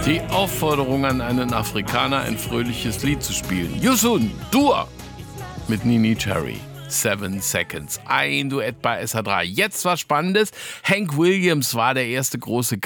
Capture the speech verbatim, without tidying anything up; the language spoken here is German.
Die Aufforderung an einen Afrikaner, ein fröhliches Lied zu spielen. Yusun, Dua mit Nini Cherry. Seven Seconds. Ein Duett bei S H drei. Jetzt was Spannendes. Hank Williams war der erste große